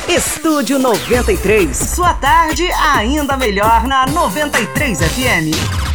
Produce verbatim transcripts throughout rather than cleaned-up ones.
Estúdio noventa e três. Sua tarde ainda melhor na noventa e três F M.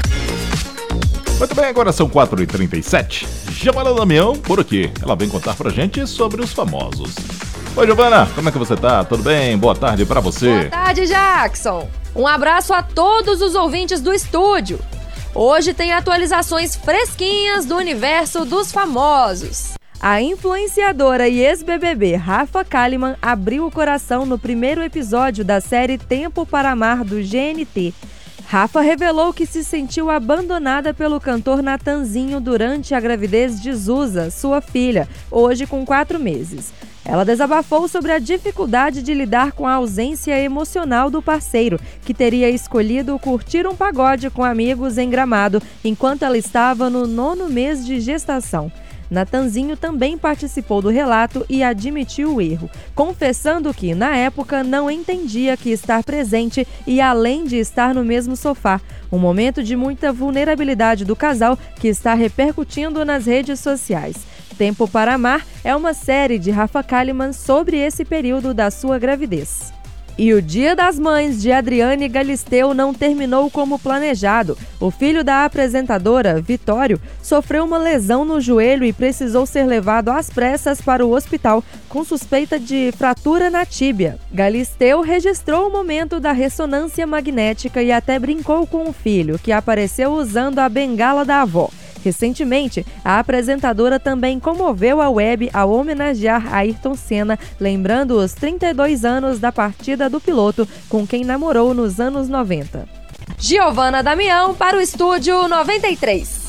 Muito bem, agora são quatro e trinta e sete. Giovana Damião por aqui. Ela vem contar pra gente sobre os famosos. Oi, Giovana, como é que você tá? Tudo bem? Boa tarde pra você. Boa tarde, Jackson. Um abraço a todos os ouvintes do estúdio. Hoje tem atualizações fresquinhas do universo dos famosos. A influenciadora e ex-B B B Rafa Kalimann abriu o coração no primeiro episódio da série Tempo para Amar do G N T. Rafa revelou que se sentiu abandonada pelo cantor Natanzinho durante a gravidez de Zusa, sua filha, hoje com quatro meses. Ela desabafou sobre a dificuldade de lidar com a ausência emocional do parceiro, que teria escolhido curtir um pagode com amigos em Gramado, enquanto ela estava no nono mês de gestação. Natanzinho também participou do relato e admitiu o erro, confessando que, na época, não entendia que estar presente e além de estar no mesmo sofá. Um momento de muita vulnerabilidade do casal que está repercutindo nas redes sociais. Tempo para Amar é uma série de Rafa Kalimann sobre esse período da sua gravidez. E o Dia das Mães de Adriane Galisteu não terminou como planejado. O filho da apresentadora, Vitório, sofreu uma lesão no joelho e precisou ser levado às pressas para o hospital com suspeita de fratura na tíbia. Galisteu registrou o momento da ressonância magnética e até brincou com o filho, que apareceu usando a bengala da avó. Recentemente, a apresentadora também comoveu a web ao homenagear Ayrton Senna, lembrando os trinta e dois anos da partida do piloto com quem namorou nos anos noventa. Giovana Damião para o Estúdio noventa e três.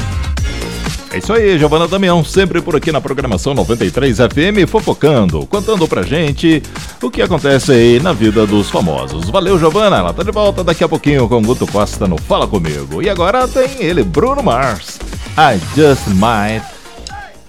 É isso aí, Giovana Damião, sempre por aqui na programação noventa e três F M, fofocando, contando pra gente o que acontece aí na vida dos famosos. Valeu, Giovana, ela tá de volta daqui a pouquinho com o Guto Costa no Fala Comigo. E agora tem ele, Bruno Mars, I Just Might